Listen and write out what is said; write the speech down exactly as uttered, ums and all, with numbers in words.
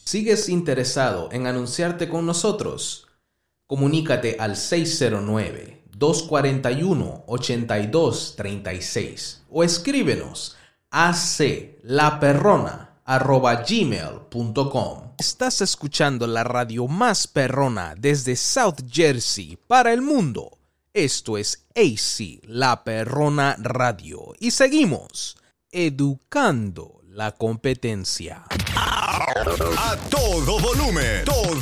¿Sigues interesado en anunciarte con nosotros? Comunícate al seis cero nueve, dos cuatro uno, ocho dos tres seis o escríbenos a aclaperrona arroba gmail punto com. Estás escuchando la radio más perrona desde South Jersey para el mundo. Esto es A C La Perrona Radio y seguimos educando la competencia. A todo volumen, todo